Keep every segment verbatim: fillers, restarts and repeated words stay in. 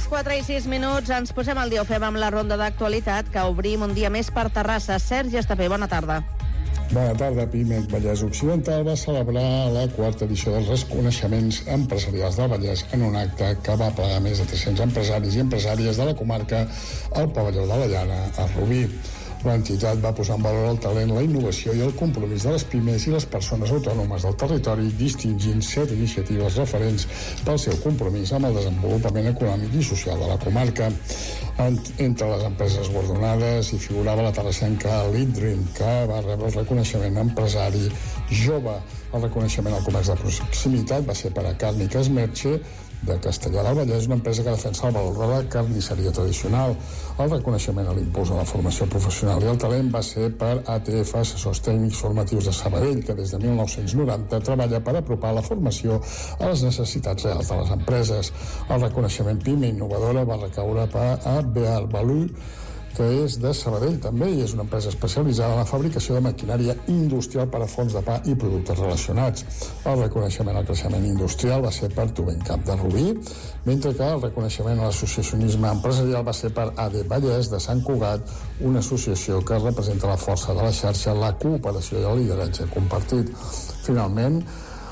les quatre i sis minuts ens posem al dia, ho fem amb la ronda d'actualitat, que obrim un dia més per Terrassa. Sergi Estapé, bona tarda. Bona tarda. Pimec Vallès Occidental va celebrar la quarta edició dels reconeixements empresarials del Vallès en un acte que va plegar més de tres-cents empresaris i empresàries de la comarca al pavelló de la Llana, a Rubí. L'entitat va posar en valor el talent, la innovació i el compromís de les pimes i les persones autònomes del territori, distingint set iniciatives referents pel seu compromís amb el desenvolupament econòmic i social de la comarca. Entre les empreses guardonades hi figurava la terrassenca Lead Dream, que va rebre el reconeixement empresari jove. El reconeixement al comerç de proximitat va ser per a Càrniques Merche, de Castellar del Vallès, una empresa que defensa el valor de la carnisseria tradicional. El reconeixement a l'impuls de la formació professional i el talent va ser per A T F, Assessors Tècnics Formatius de Sabadell, que des de mil nou-cents noranta treballa per apropar la formació a les necessitats reals de les empreses. El reconeixement PIME Innovadora va recaure per a Bear Value, que és de Sabadell també, i és una empresa especialitzada en la fabricació de maquinària industrial per a forns de pa i productes relacionats. El reconeixement al creixement industrial va ser per Tubencap de Rubí, mentre que el reconeixement a l'associacionisme empresarial va ser per A D Vallès de Sant Cugat, una associació que representa la força de la xarxa, la cooperació i el lideratge compartit. Finalment,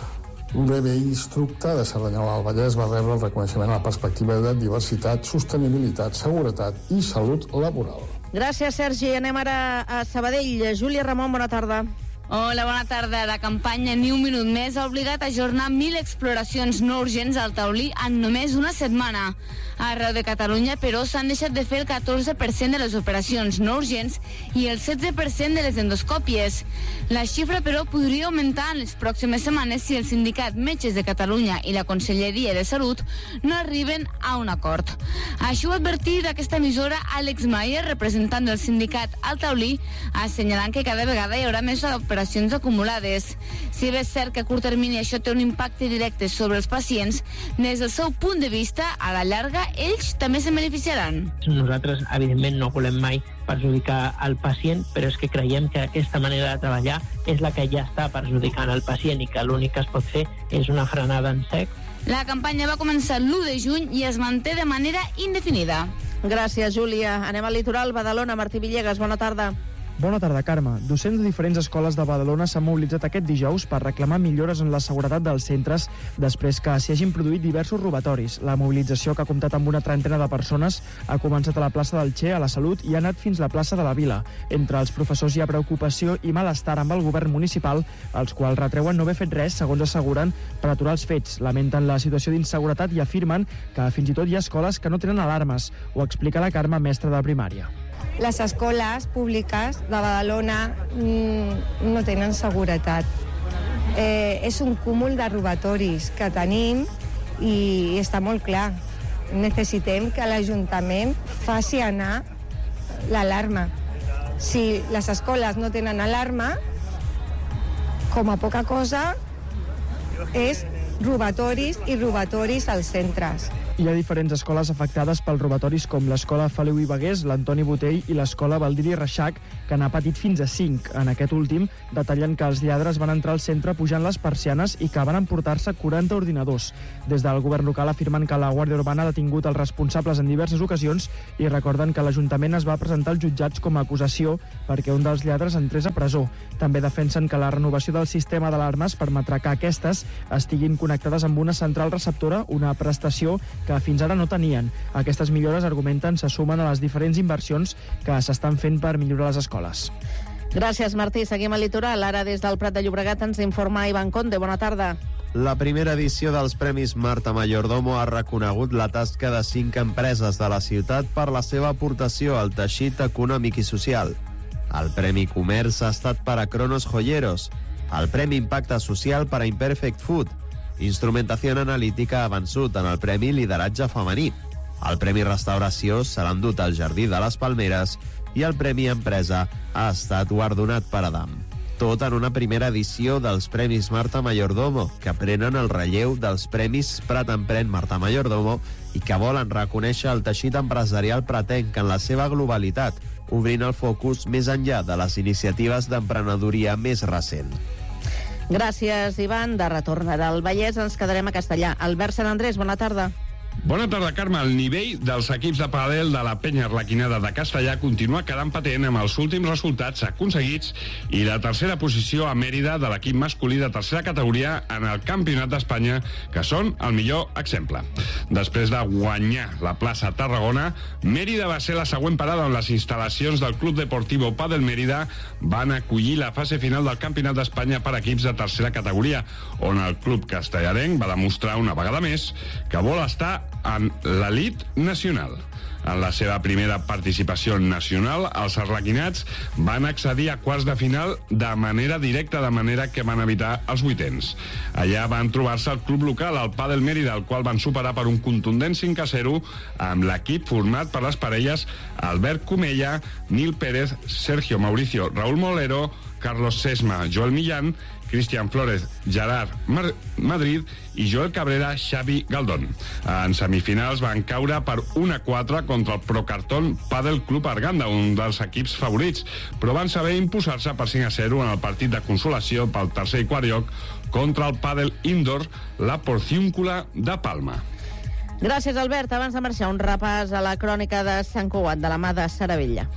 l'U B Instructa de Cerdanyola del Vallès va rebre el reconeixement a la perspectiva de diversitat, sostenibilitat, seguretat i salut laboral. Gràcies, Sergi. Anem ara a Sabadell. Júlia Ramon, bona tarda. Hola, bona tarda. La campanya Ni un minut més ha obligat a ajornar mil exploracions no urgents al taulí en només una setmana. Arreu de Catalunya, però, s'han deixat de fer el catorze per cent de les operacions no urgents i el setze per cent de les endoscòpies. La xifra, però, podria augmentar en les pròximes setmanes si el sindicat Metges de Catalunya i la Conselleria de Salut no arriben a un acord. Això ho ha advertit d'aquesta emissora Àlex Mayer, representant del sindicat al taulí, assenyalant que cada vegada hi haurà més operacions acumulades. Si bé és cert que a curt termini això té un impacte directe sobre els pacients, des del seu punt de vista, a la llarga, ells també se beneficiaran. Nosaltres, evidentment, no volem mai perjudicar el pacient, però és que creiem que aquesta manera de treballar és la que ja està perjudicant el pacient i que l'únic que es pot fer és una frenada en sec. La campanya va començar l'u de juny i es manté de manera indefinida. Gràcies, Júlia. Anem al litoral, Badalona. Martí Villegas, bona tarda. Bona tarda, Carme. Docents de diferents escoles de Badalona s'han mobilitzat aquest dijous per reclamar millores en la seguretat dels centres després que s'hi hagin produït diversos robatoris. La mobilització, que ha comptat amb una trentena de persones, ha començat a la plaça del Che, a la Salut, i ha anat fins a la plaça de la Vila. Entre els professors hi ha preocupació i malestar amb el govern municipal, els quals retreuen no haver fet res, segons asseguren, per aturar els fets. Lamenten la situació d'inseguretat i afirmen que fins i tot hi ha escoles que no tenen alarmes. Ho explica la Carme, mestra de primària. Les escoles públiques de Badalona mmm, no tenen seguretat. Eh, és un cúmul de robatoris que tenim i està molt clar. Necessitem que l'Ajuntament faci anar l'alarma. Si les escoles no tenen alarma, com a poca cosa, és robatoris i robatoris als centres. Hi ha diferents escoles afectades pels robatoris, com l'escola Feliu i Bagués, l'Antoni Botell i l'escola Valdiri Reixac, que n'ha patit fins a cinc. En aquest últim, detallen que els lladres van entrar al centre pujant les persianes i que van emportar-se quaranta ordinadors. Des del govern local afirmen que la Guàrdia Urbana ha detingut els responsables en diverses ocasions i recorden que l'Ajuntament es va presentar als jutjats com a acusació perquè un dels lladres entrés a presó. També defensen que la renovació del sistema d'alarmes permetrà que aquestes estiguin connectades amb una central receptora, una prestació que fins ara no tenien. Aquestes millores, argumenten, se sumen a les diferents inversions que s'estan fent per millorar les escoles. Gràcies, Martí. Seguim al litoral. Ara des del Prat de Llobregat ens informa Ivan Conde. Bona tarda. La primera edició dels Premis Marta Mayordomo ha reconegut la tasca de cinc empreses de la ciutat per la seva aportació al teixit econòmic i social. El Premi Comerç ha estat per a Cronos Joyeros, el Premi Impacte Social per a Imperfect Food, Instrumentació Analítica ha vençut en el Premi Lideratge Femení. El Premi Restauració se l'ha endut al Jardí de les Palmeres i el Premi Empresa ha estat guardonat per Adam. Tot en una primera edició dels Premis Marta Mayordomo, que prenen el relleu dels Premis Prat Emprèn Marta Mayordomo i que volen reconèixer el teixit empresarial pratenc en la seva globalitat, obrint el focus més enllà de les iniciatives d'emprenedoria més recent. Gràcies, Ivan. De retorn del Vallès ens quedarem a Castellà. Albert Sant Andrés, bona tarda. Bona tarda, Carme. El nivell dels equips de pàdel de la penya arlequinada de Castellà continua quedant patent amb els últims resultats aconseguits i la tercera posició a Mèrida de l'equip masculí de tercera categoria en el Campionat d'Espanya, que són el millor exemple. Després de guanyar la plaça a Tarragona, Mèrida va ser la següent parada on les instal·lacions del Club Deportivo Pàdel Mèrida van acollir la fase final del Campionat d'Espanya per equips de tercera categoria, on el club castellarenc va demostrar una vegada més que vol estar en l'elit nacional. En la seva primera participació nacional, els arlequinats van accedir a quarts de final de manera directa, de manera que van evitar els vuitens. Allà van trobar-se el club local, el Pàdel Mèrida, el qual van superar per un contundent cinc a zero amb l'equip format per les parelles Albert Comella, Nil Pérez, Sergio Mauricio, Raúl Molero, Carlos Sesma, Joel Millán, Cristian Flores, Gerard Mar Madrid i Joel Cabrera, Xavi Galdón. En semifinals van caure per un a quatre contra el Procartón Padel Club Arganda, un dels equips favorits, però van saber imposar-se per cinc a zero en el partit de consolació pel tercer i quart lloc contra el Padel Indoor, la Porciúncula de Palma. Gràcies, Albert. Abans de marxar, un repàs a la crònica de Sant Cugat, de la mà de Sara Vella.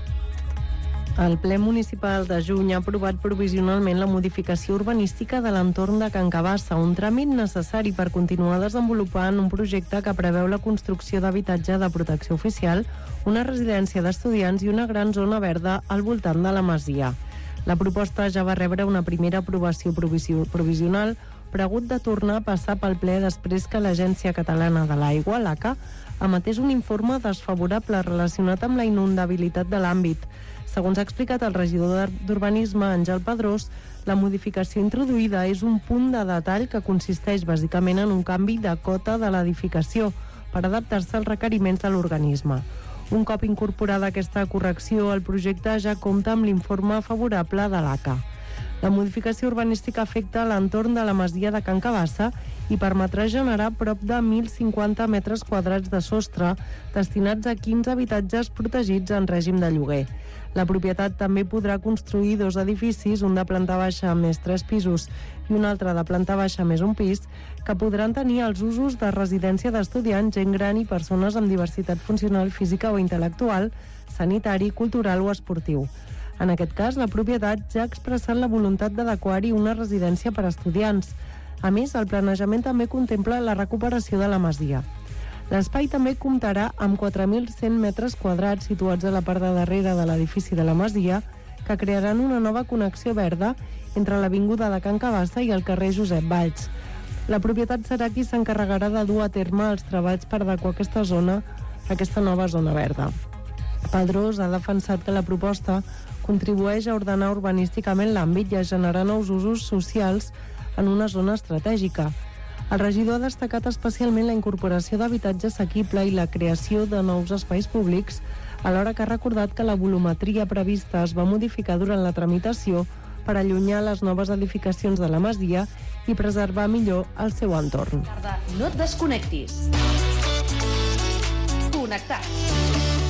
El ple municipal de juny ha aprovat provisionalment la modificació urbanística de l'entorn de Can Cabassa, un tràmit necessari per continuar desenvolupant un projecte que preveu la construcció d'habitatge de protecció oficial, una residència d'estudiants i una gran zona verda al voltant de la masia. La proposta ja va rebre una primera aprovació provisional, però ha hagut de tornar a passar pel ple després que l'Agència Catalana de l'Aigua, l'A C A, emetés un informe desfavorable relacionat amb la inundabilitat de l'àmbit. Segons ha explicat el regidor d'Urbanisme, Àngel Pedrós, la modificació introduïda és un punt de detall que consisteix bàsicament en un canvi de cota de l'edificació per adaptar-se als requeriments de l'organisme. Un cop incorporada aquesta correcció, el projecte ja compta amb l'informe favorable de l'A C A. La modificació urbanística afecta l'entorn de la masia de Can Cabassa i permetrà generar prop de mil cinquanta metres quadrats de sostre destinats a quinze habitatges protegits en règim de lloguer. La propietat també podrà construir dos edificis, un de planta baixa més tres pisos i un altre de planta baixa més un pis, que podran tenir els usos de residència d'estudiants, gent gran i persones amb diversitat funcional física o intel·lectual, sanitari, cultural o esportiu. En aquest cas, la propietat ja ha expressat la voluntat d'adequar-hi una residència per a estudiants. A més, el planejament també contempla la recuperació de la masia. L'espai també comptarà amb quatre mil cent metres quadrats situats a la part de darrere de l'edifici de la masia, que crearan una nova connexió verda entre l'avinguda de Can Cabassa i el carrer Josep Valls. La propietat serà qui s'encarregarà de dur a terme els treballs per adequar aquesta zona, aquesta nova zona verda. Pedrós ha defensat que la proposta contribueix a ordenar urbanísticament l'àmbit i a generar nous usos socials en una zona estratègica. El regidor ha destacat especialment la incorporació d'habitatge assequible i la creació de nous espais públics, alhora que ha recordat que la volumetria prevista es va modificar durant la tramitació per allunyar les noves edificacions de la masia i preservar millor el seu entorn. No et desconnectis. Connectats.